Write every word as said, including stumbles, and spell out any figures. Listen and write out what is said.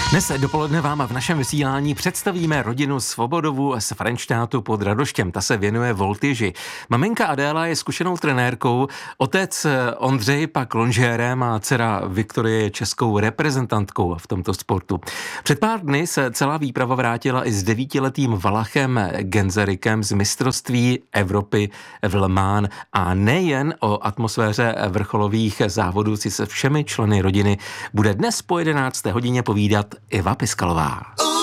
Dnes dopoledne vám v našem vysílání představíme rodinu Svobodovu z Frenštátu pod Radoštěm. Ta se věnuje voltyži. Maminka Adéla je zkušenou trenérkou, otec Ondřej pak lonžérem a dcera Viktorie je českou reprezentantkou v tomto sportu. Před pár dny se celá výprava vrátila i s devítiletým Valachem Genzerikem z mistrovství Evropy v Le Mans. A nejen o atmosféře vrcholových závodů si se všemi členy rodiny bude dnes po jedenácté hodině povídat Iva Piskalová.